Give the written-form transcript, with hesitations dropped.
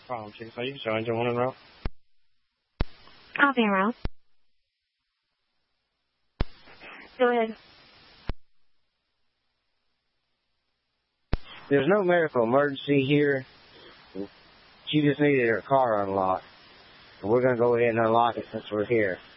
Problem 6, are you showing engine 1 en route? Copy en route. Go ahead. There's no medical emergency here. She just needed her car unlocked. We're going to go ahead and unlock it since we're here.